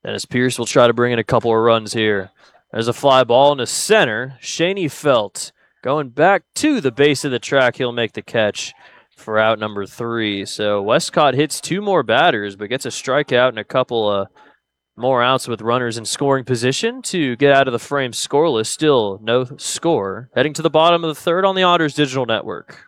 Dennis Pierce will try to bring in a couple of runs here. There's a fly ball into center. Shaney Felt going back to the base of the track. He'll make the catch for out number 3. So Westcott hits 2 more batters, but gets a strikeout and a couple of more outs with runners in scoring position to get out of the frame scoreless. Still no score. Heading to the bottom of the 3rd on the Otters Digital Network.